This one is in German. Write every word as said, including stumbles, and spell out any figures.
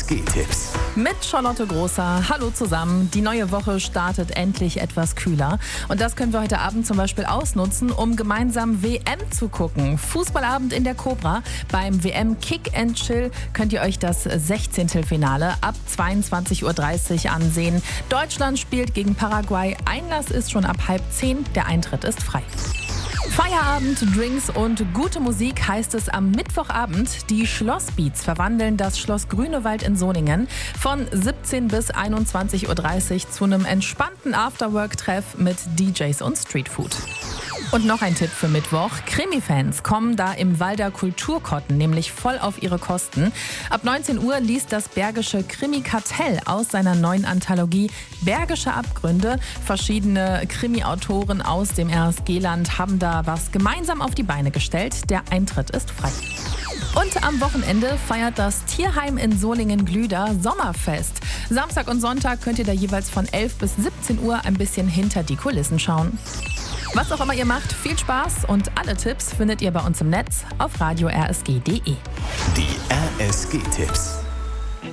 S G-Tipps. Mit Charlotte Großer. Hallo zusammen. Die neue Woche startet endlich etwas kühler. Und das können wir heute Abend zum Beispiel ausnutzen, um gemeinsam W M zu gucken. Fußballabend in der Cobra. Beim W M Kick and Chill könnt ihr euch das Sechzehntelfinale ab zweiundzwanzig Uhr dreißig ansehen. Deutschland spielt gegen Paraguay. Einlass ist schon ab halb zehn. Der Eintritt ist frei. Feierabend, Drinks und gute Musik heißt es am Mittwochabend. Die Schlossbeats verwandeln das Schloss Grünewald in Soningen von siebzehn bis einundzwanzig Uhr dreißig zu einem entspannten Afterwork-Treff mit D Js und Streetfood. Und noch ein Tipp für Mittwoch. Krimi-Fans kommen da im Walder Kulturkotten nämlich voll auf ihre Kosten. Ab neunzehn Uhr liest das Bergische Krimi-Kartell aus seiner neuen Anthologie Bergische Abgründe. Verschiedene Krimi-Autoren aus dem R S G-Land haben da was gemeinsam auf die Beine gestellt. Der Eintritt ist frei. Und am Wochenende feiert das Tierheim in Solingen-Glüder Sommerfest. Samstag und Sonntag könnt ihr da jeweils von elf bis siebzehn Uhr ein bisschen hinter die Kulissen schauen. Was auch immer ihr macht, viel Spaß und alle Tipps findet ihr bei uns im Netz auf radio r s g punkt d e. Die R S G-Tipps.